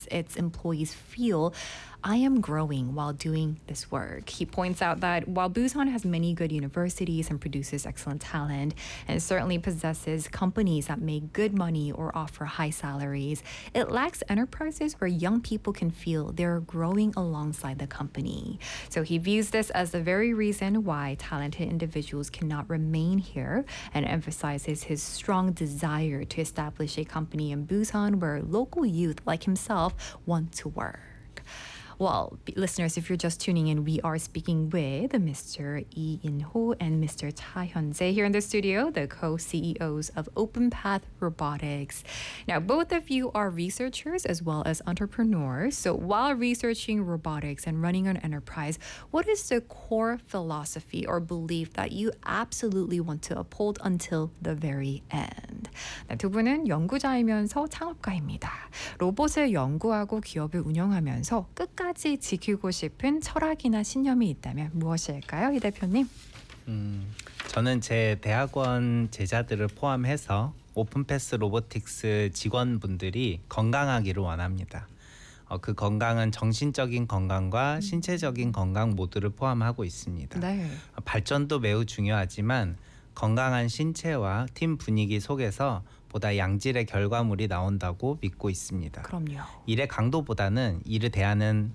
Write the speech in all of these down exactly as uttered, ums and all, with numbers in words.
its employees feel I am growing while doing this work. He points out that while Busan has many good universities and produces excellent talent, and certainly possesses companies that make good money or offer high salaries, it lacks enterprises where young people can feel they're growing alongside the company. So he views this as the very reason why talented individuals cannot remain here, and emphasizes his strong desire to establish a company in Busan where local youth like himself want to work. Well, listeners, if you're just tuning in, we are speaking with Mister Lee In-ho and Mister Cha Hyun-jae here in the studio, the co-C E Os of OpenPath Robotics. Now, both of you are researchers as well as entrepreneurs. So while researching robotics and running an enterprise, what is the core philosophy or belief that you absolutely want to uphold until the very end? 네, 두 분은 연구자이면서 창업가입니다. 로봇을 연구하고 기업을 운영하면서 끝까지 지키고 싶은 철학이나 신념이 있다면 무엇일까요, 이 대표님? 음, 저는 제 대학원 제자들을 포함해서 오픈패스 로보틱스 직원분들이 건강하기를 원합니다. 어, 그 건강은 정신적인 건강과 신체적인 건강 모두를 포함하고 있습니다. 네. 어, 발전도 매우 중요하지만 건강한 신체와 팀 분위기 속에서 보다 양질의 결과물이 나온다고 믿고 있습니다. 그럼요. 일의 강도보다는 일을 대하는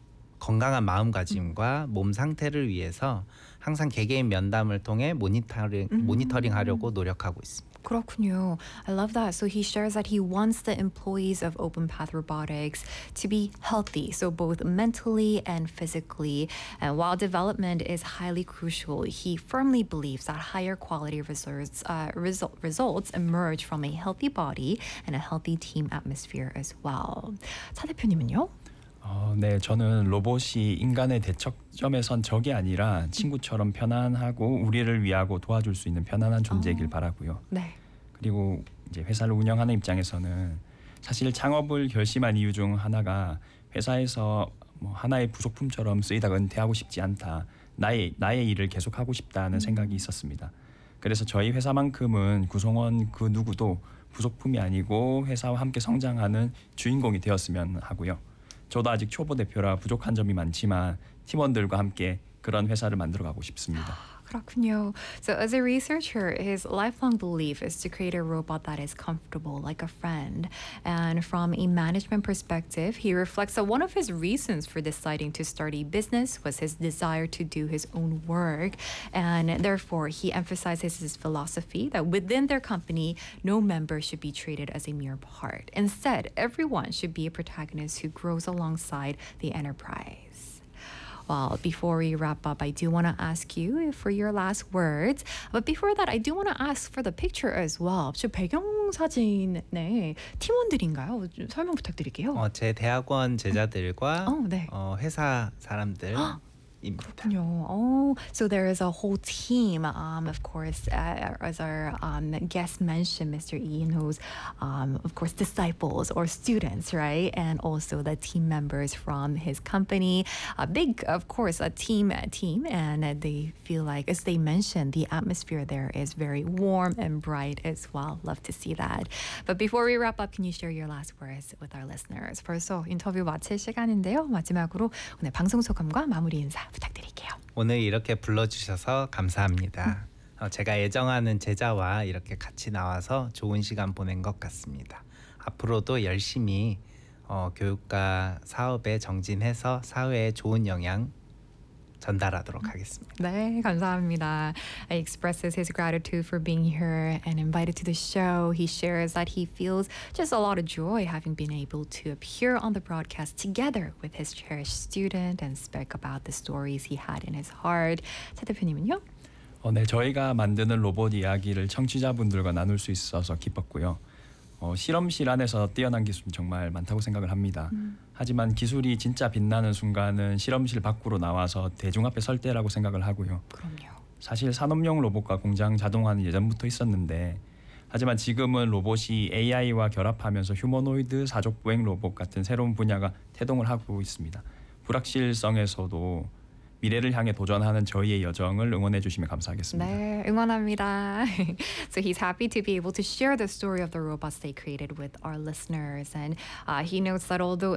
건강한 마음가짐과 음. 몸 상태를 위해서 항상 개개인 면담을 통해 모니터링, 음. 모니터링하려고 노력하고 있습니다. 그렇군요. I love that. So he shares that he wants the employees of OpenPath Robotics to be healthy, so both mentally and physically. And while development is highly crucial, he firmly believes that higher quality results, uh, result, results emerge from a healthy body and a healthy team atmosphere as well. 차 대표님은요? 어, 네, 저는 로봇이 인간의 대척점에 선 적이 아니라 친구처럼 편안하고 우리를 위하고 도와줄 수 있는 편안한 존재이길 어. 바라고요. 네. 그리고 이제 회사를 운영하는 입장에서는 사실 창업을 결심한 이유 중 하나가 회사에서 뭐 하나의 부속품처럼 쓰이다가 은퇴하고 싶지 않다. 나의 나의 일을 계속하고 싶다는 음. 생각이 있었습니다. 그래서 저희 회사만큼은 구성원 그 누구도 부속품이 아니고 회사와 함께 성장하는 주인공이 되었으면 하고요. 저도 아직 초보 대표라 부족한 점이 많지만 팀원들과 함께 그런 회사를 만들어가고 싶습니다. 그렇군요. So as a researcher, his lifelong belief is to create a robot that is comfortable, like a friend. And from a management perspective, he reflects that one of his reasons for deciding to start a business was his desire to do his own work. And therefore, he emphasizes his philosophy that within their company, no member should be treated as a mere part. Instead, everyone should be a protagonist who grows alongside the enterprise. Well, before we wrap up, I do want to ask you for your last words. But before that, I do want to ask for the picture as well. 저 배경 사진에 팀원들인가요? 좀 설명 부탁드릴게요. 어, 제 대학원 제자들과 어, 네. 어, 회사 사람들. 그렇군요. Oh, so there is a whole team, um, of course, uh, as our um, guest mentioned, Mister Ian, who's, um, of course, disciples or students, right? And also the team members from his company. A big, of course, a team, a team, and they feel like, as they mentioned, the atmosphere there is very warm and bright as well. Love to see that. But before we wrap up, can you share your last words with our listeners? 벌써 인터뷰 마칠 시간인데요. 마지막으로 오늘 방송 소감과 마무리 인사 부탁드릴게요. 오늘 이렇게 불러주셔서 감사합니다. 어, 제가 애정하는 제자와 이렇게 같이 나와서 좋은 시간 보낸 것 같습니다. 앞으로도 열심히 어, 교육과 사업에 정진해서 사회에 좋은 영향 전달하도록 하겠습니다. 네, 감사합니다. He expresses his gratitude for being here and invited to the show. He shares that he feels just a lot of joy having been able to appear on the broadcast together with his cherished student and speak about the stories he had in his heart. 차 대표님은요? 어, 네, 저희가 만드는 로봇 이야기를 청취자분들과 나눌 수 있어서 기뻤고요. 어, 실험실 안에서 뛰어난 기술은 정말 많다고 생각을 합니다. 음. 하지만 기술이 진짜 빛나는 순간은 실험실 밖으로 나와서 대중 앞에 설 때라고 생각을 하고요. 그럼요. 사실 산업용 로봇과 공장 자동화는 예전부터 있었는데 하지만 지금은 로봇이 에이아이와 결합하면서 휴머노이드 사족보행 로봇 같은 새로운 분야가 태동을 하고 있습니다. 불확실성에서도 미래를 향해 도전하는 저희의 여정을 응원해 주시면 감사하겠습니다. 네, 응원합니다. So he's happy to be able to share the story of the robots they created with our listeners. And uh, he notes that although